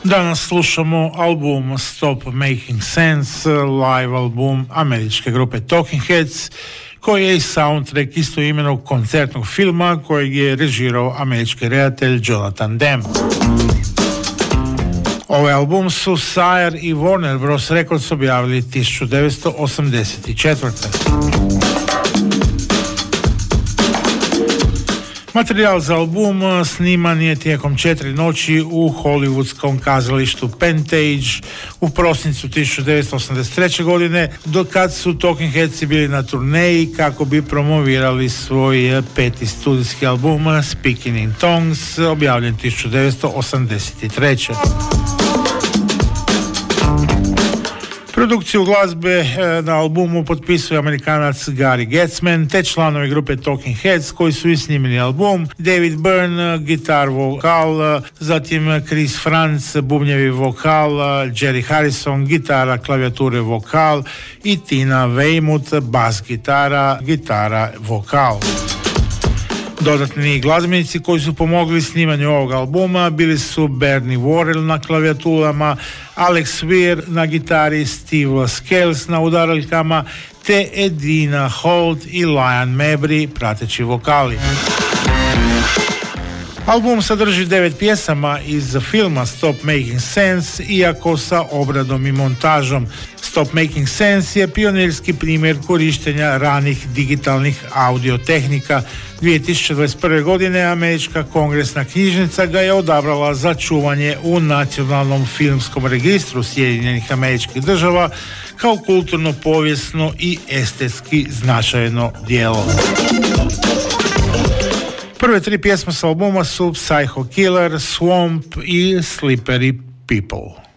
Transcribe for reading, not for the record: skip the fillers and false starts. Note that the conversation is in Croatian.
Danas slušamo album Stop Making Sense, live album američke grupe Talking Heads, koji je i soundtrack istoimenog koncertnog filma kojeg je režirao američki redatelj Jonathan Demme. Ovaj album su Sire i Warner Bros. Records objavili 1984. Materijal za album sniman je tijekom 4 noći u hollywoodskom kazalištu Pantage u prosincu 1983. godine, do kad su Talking Headsi bili na turneji kako bi promovirali svoj 5. studijski album Speaking in Tongues, objavljen 1983. Produkciju glazbe na albumu potpisuje Amerikanac Gary Getzman te članovi grupe Talking Heads koji su i snimili album: David Byrne, gitar vokal, zatim Chris Frantz, bubnjevi vokal, Jerry Harrison, gitara, klavijature, vokal i Tina Weymouth, bas gitara, vokal. Dodatni glazbenici koji su pomogli snimanju ovog albuma bili su Bernie Worrell na klavijaturama, Alex Weir na gitari, Steve Scales na udaraljkama te Edina Holt i Liam Mabry prateći vokali. Album sadrži 9 pjesama iz filma Stop Making Sense, iako sa obradom i montažom. Stop Making Sense je pionirski primjer korištenja ranih digitalnih audio tehnika. 2021. godine američka kongresna knjižnica ga je odabrala za čuvanje u Nacionalnom filmskom registru Sjedinjenih Američkih Država kao kulturno, povijesno i estetski značajno djelo. Prve 3 pjesme s albuma su Psycho Killer, Swamp i Slippery People.